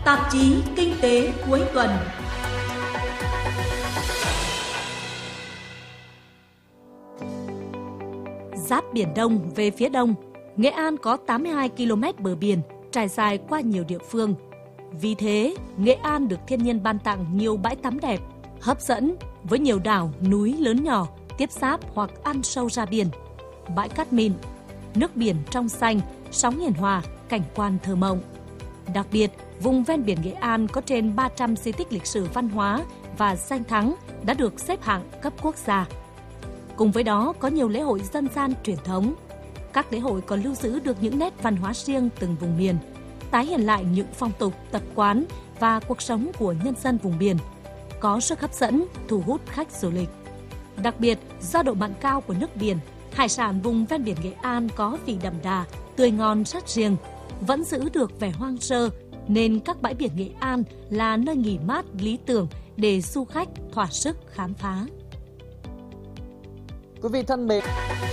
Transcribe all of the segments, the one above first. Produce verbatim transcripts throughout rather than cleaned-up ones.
Tạp chí Kinh tế cuối tuần. Giáp Biển Đông về phía đông, Nghệ An có tám mươi hai ki lô mét bờ biển trải dài qua nhiều địa phương. Vì thế, Nghệ An được thiên nhiên ban tặng nhiều bãi tắm đẹp, hấp dẫn với nhiều đảo, núi lớn nhỏ tiếp giáp hoặc ăn sâu ra biển. Bãi cát mịn, nước biển trong xanh, sóng hiền hòa, cảnh quan thơ mộng. Đặc biệt, vùng ven biển Nghệ An có trên ba trăm di tích lịch sử văn hóa và danh thắng đã được xếp hạng cấp quốc gia. Cùng với đó có nhiều lễ hội dân gian truyền thống. Các lễ hội còn lưu giữ được những nét văn hóa riêng từng vùng miền, tái hiện lại những phong tục, tập quán và cuộc sống của nhân dân vùng biển, có sức hấp dẫn, thu hút khách du lịch. Đặc biệt, do độ mặn cao của nước biển, hải sản vùng ven biển Nghệ An có vị đậm đà, tươi ngon rất riêng, vẫn giữ được vẻ hoang sơ, nên các bãi biển Nghệ An là nơi nghỉ mát lý tưởng để du khách thỏa sức khám phá. Quý vị thân mến!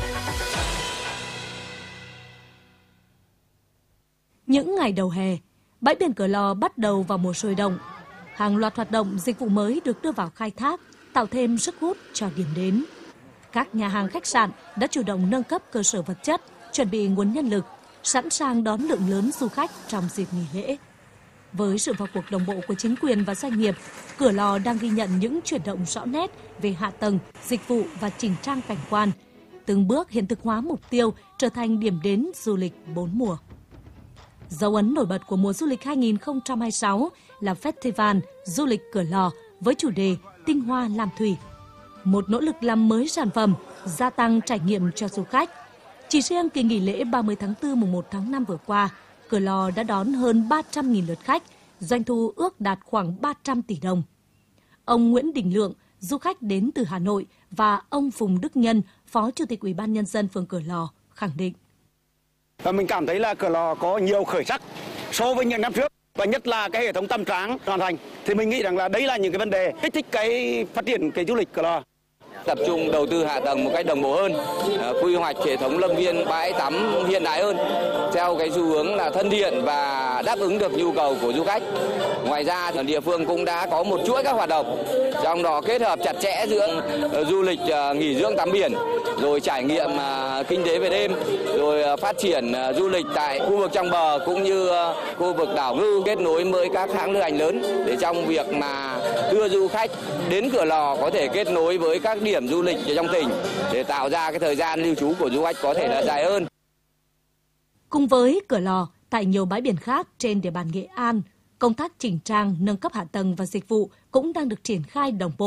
Những ngày đầu hè, bãi biển Cửa Lò bắt đầu vào mùa sôi động. Hàng loạt hoạt động dịch vụ mới được đưa vào khai thác, tạo thêm sức hút cho điểm đến. Các nhà hàng khách sạn đã chủ động nâng cấp cơ sở vật chất, chuẩn bị nguồn nhân lực, sẵn sàng đón lượng lớn du khách trong dịp nghỉ lễ. Với sự vào cuộc đồng bộ của chính quyền và doanh nghiệp, Cửa Lò đang ghi nhận những chuyển động rõ nét về hạ tầng, dịch vụ và chỉnh trang cảnh quan, từng bước hiện thực hóa mục tiêu trở thành điểm đến du lịch bốn mùa. Dấu ấn nổi bật của mùa du lịch hai nghìn không trăm hai mươi sáu là Festival Du lịch Cửa Lò với chủ đề Tinh hoa làm thủy. Một nỗ lực làm mới sản phẩm, gia tăng trải nghiệm cho du khách. Chỉ riêng kỳ nghỉ lễ ba mươi tháng tư mùng một tháng năm vừa qua, Cửa Lò đã đón hơn ba trăm nghìn lượt khách, doanh thu ước đạt khoảng ba trăm tỷ đồng. Ông Nguyễn Đình Lượng, du khách đến từ Hà Nội, và ông Phùng Đức Nhân, Phó Chủ tịch Ủy ban Nhân dân phường Cửa Lò khẳng định. Và mình cảm thấy là Cửa Lò có nhiều khởi sắc so với những năm trước, và nhất là cái hệ thống tầm tráng hoàn thành. Thì mình nghĩ rằng là đấy là những cái vấn đề kích thích cái phát triển cái du lịch Cửa Lò. Tập trung đầu tư hạ tầng một cách đồng bộ hơn, quy hoạch hệ thống lâm viên, bãi tắm hiện đại hơn, theo cái xu hướng là thân thiện và đáp ứng được nhu cầu của du khách. Ngoài ra thì địa phương cũng đã có một chuỗi các hoạt động, trong đó kết hợp chặt chẽ giữa du lịch nghỉ dưỡng tắm biển, rồi trải nghiệm kinh tế về đêm, rồi phát triển du lịch tại khu vực trong bờ cũng như khu vực đảo ngư, kết nối với các hãng lữ hành lớn để trong việc mà đưa du khách đến Cửa Lò có thể kết nối với các điểm du lịch trong tỉnh để tạo ra cái thời gian lưu trú của du khách có thể là dài hơn. Cùng với Cửa Lò, tại nhiều bãi biển khác trên địa bàn Nghệ An, công tác chỉnh trang, nâng cấp hạ tầng và dịch vụ cũng đang được triển khai đồng bộ.